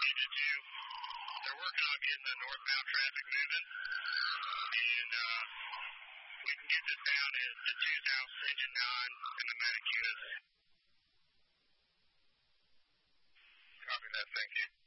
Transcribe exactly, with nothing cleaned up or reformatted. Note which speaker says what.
Speaker 1: Engine two. They're working on getting the northbound traffic moving, and uh, we can get this down as the two South Engine nine and the medic units. Copy that, thank you.